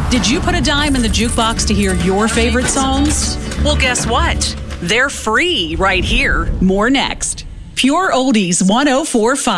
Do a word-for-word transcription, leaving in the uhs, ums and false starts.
Did you put a dime in the jukebox to hear your favorite songs? Well, guess what? They're free right here. More next. Pure Oldies one oh four point five.